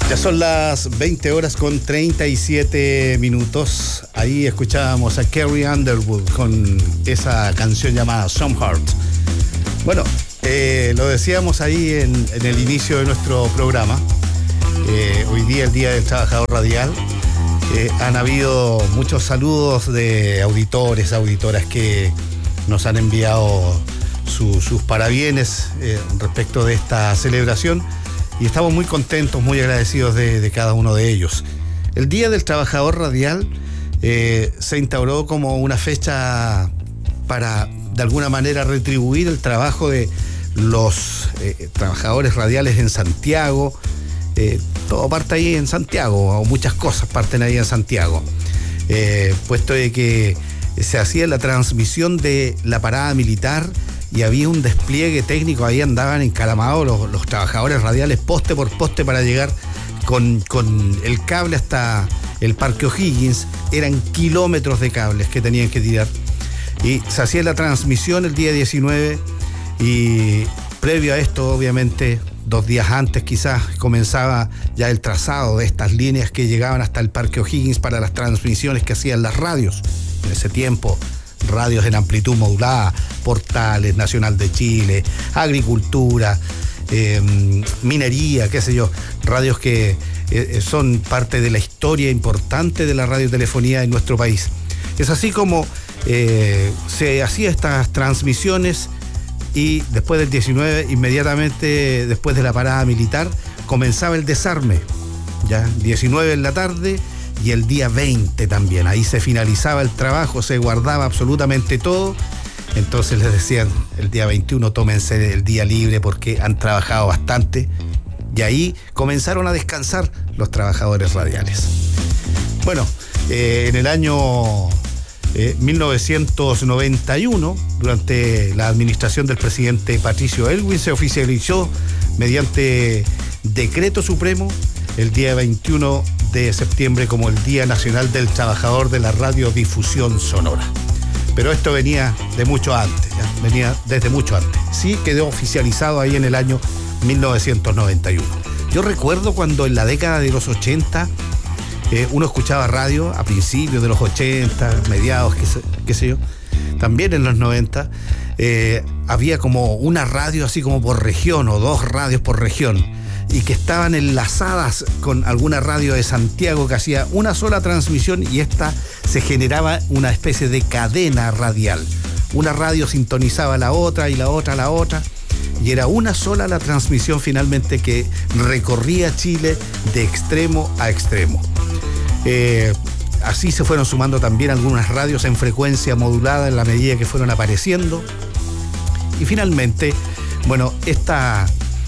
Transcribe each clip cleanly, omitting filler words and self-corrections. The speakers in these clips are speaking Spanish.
Ya son las 20 horas con 37 minutos. Ahí escuchábamos a Carrie Underwood con esa canción llamada Some Heart. Bueno, lo decíamos ahí en el inicio de nuestro programa. Hoy día, el Día del Trabajador Radial. Han habido muchos saludos de auditores, auditoras que nos han enviado sus parabienes respecto de esta celebración. Y estamos muy contentos, muy agradecidos de cada uno de ellos. El Día del Trabajador Radial se instauró como una fecha para, de alguna manera, retribuir el trabajo de los trabajadores radiales en Santiago. Todo parte ahí en Santiago, o muchas cosas parten ahí en Santiago. Puesto de que se hacía la transmisión de la parada militar y había un despliegue técnico, ahí andaban encaramados los trabajadores radiales poste por poste para llegar con el cable hasta el Parque O'Higgins. Eran kilómetros de cables que tenían que tirar. Y se hacía la transmisión el día 19 y previo a esto, obviamente, 2 días antes quizás, comenzaba ya el trazado de estas líneas que llegaban hasta el Parque O'Higgins para las transmisiones que hacían las radios. En ese tiempo, radios en amplitud modulada, Portales, Nacional de Chile, Agricultura, Minería, qué sé yo, radios que son parte de la historia importante de la radiotelefonía en nuestro país. Es así como se hacían estas transmisiones y después del 19, inmediatamente después de la parada militar, comenzaba el desarme, ya 19 en la tarde, y el día 20 también, ahí se finalizaba el trabajo, se guardaba absolutamente todo. Entonces les decían, el día 21 tómense el día libre porque han trabajado bastante, y ahí comenzaron a descansar los trabajadores radiales. Bueno, en el año 1991, durante la administración del presidente Patricio Aylwin, se oficializó mediante decreto supremo el día 21 de septiembre como el Día Nacional del Trabajador de la Radiodifusión Sonora. Pero esto venía de mucho antes, ¿ya? Venía desde mucho antes. Sí, quedó oficializado ahí en el año 1991. Yo recuerdo cuando en la década de los 80 uno escuchaba radio a principios de los 80, mediados, qué sé yo, también en los 90, había como una radio así como por región o 2 radios por región, y que estaban enlazadas con alguna radio de Santiago que hacía una sola transmisión, y esta se generaba una especie de cadena radial. Una radio sintonizaba la otra y la otra, y era una sola la transmisión finalmente que recorría Chile de extremo a extremo. Así se fueron sumando también algunas radios en frecuencia modulada en la medida que fueron apareciendo. Y finalmente, bueno, esta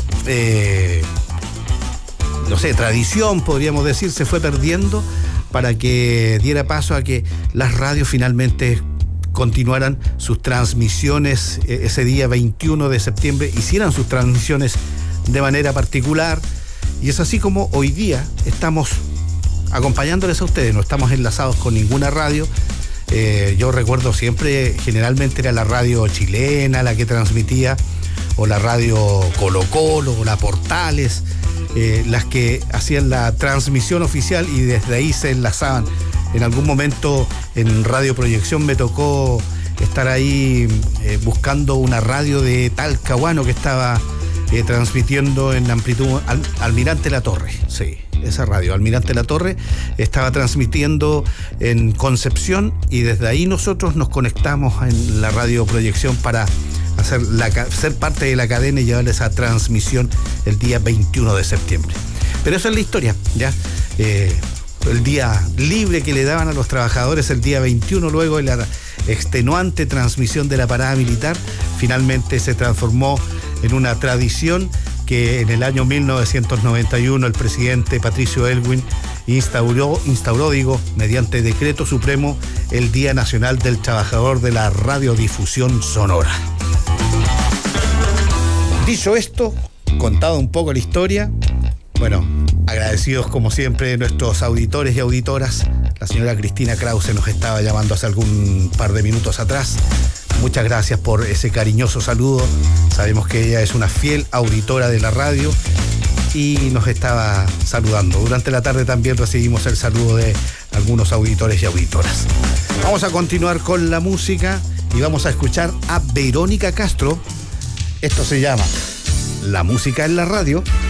tradición, podríamos decir, se fue perdiendo para que diera paso a que las radios finalmente continuaran sus transmisiones ese día 21 de septiembre, hicieran sus transmisiones de manera particular. Y es así como hoy día estamos acompañándoles a ustedes, no estamos enlazados con ninguna radio. Yo recuerdo siempre, generalmente era la radio chilena la que transmitía, o la radio Colo Colo, o la Portales, las que hacían la transmisión oficial y desde ahí se enlazaban. En algún momento en Radio Proyección me tocó estar ahí buscando una radio de Talcahuano que estaba transmitiendo en amplitud Almirante Latorre, sí, esa radio, Almirante Latorre, estaba transmitiendo en Concepción, y desde ahí nosotros nos conectamos en la Radio Proyección para ser parte de la cadena y llevar esa transmisión el día 21 de septiembre. Pero eso es la historia, ¿ya? El día libre que le daban a los trabajadores el día 21, luego de la extenuante transmisión de la parada militar, finalmente se transformó en una tradición que en el año 1991 el presidente Patricio Aylwin instauró, mediante decreto supremo, el Día Nacional del Trabajador de la Radiodifusión Sonora. Dicho esto, contado un poco la historia, bueno, agradecidos como siempre de nuestros auditores y auditoras. La señora Cristina Krause nos estaba llamando hace algún par de minutos atrás. Muchas gracias por ese cariñoso saludo. Sabemos que ella es una fiel auditora de la radio y nos estaba saludando. Durante la tarde también recibimos el saludo de algunos auditores y auditoras. Vamos a continuar con la música y vamos a escuchar a Verónica Castro. Esto se llama La Música en la Radio.